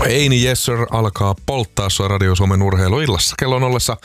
Eini Jesser alkaa polttaa sua Radio Suomen urheiluillassa. Kello on ollessa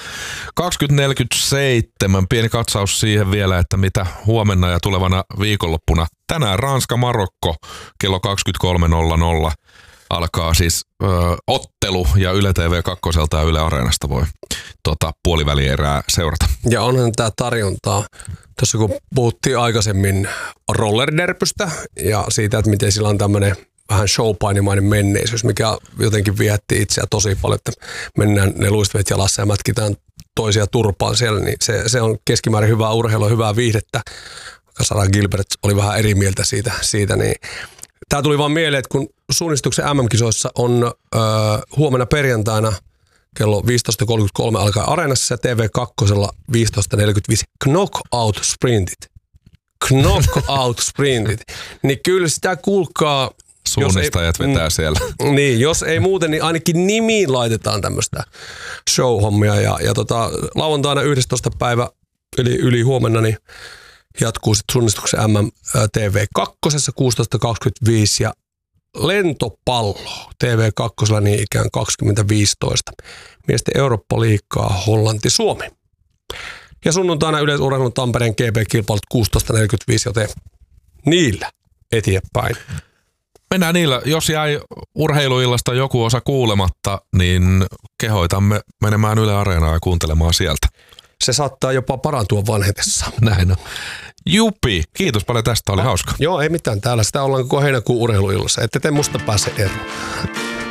20.47. Pieni katsaus siihen vielä, että mitä huomenna ja tulevana viikonloppuna. Tänään Ranska-Marokko kello 23.00 alkaa siis ottelu ja Yle TV 2 ja Yle Areenasta voi puolivälierää seurata. Ja onhan tämä tarjontaa. Tuossa kun puhuttiin aikaisemmin rollerderpystä ja siitä, että miten sillä on tämmöinen vähän showpainimainen menneisyys, mikä jotenkin viehätti itseä tosi paljon, että mennään ne luistimet jalassa ja mätkitään toisia turpaan siellä, niin se on keskimäärin hyvää urheilua, hyvää viihdettä. Sarah Gilbert oli vähän eri mieltä siitä niin tämä tuli vaan mieleen, että kun suunnistuksen MM-kisoissa on huomenna perjantaina kello 15.33 alkaa Areenassa ja TV2 15.45 knockout sprintit, niin kyllä sitä kuulkaa. Suunnistajat vetää siellä. Niin, jos ei muuten, niin ainakin nimiin laitetaan tämmöistä show-hommia. Ja lauantaina 11. päivä yli huomenna niin jatkuu sitten suunnistuksen MM TV2 16.25 ja lentopallo TV2 niin ikään 2015. Miesten Eurooppa-liigaa Hollanti-Suomi. Ja sunnuntaina yleisurheilun Tampereen GB-kilpailut 16.45, joten niillä eteenpäin. Mennään niillä. Jos jäi urheiluillasta joku osa kuulematta, niin kehoitamme menemään Yle Areenaan ja kuuntelemaan sieltä. Se saattaa jopa parantua vanhetessa. Näin on. Jupi, kiitos paljon tästä, oli hauska. Joo, ei mitään. Täällä sitä ollaan koko heinäkuun urheiluillassa. Ette te musta pääse eroon.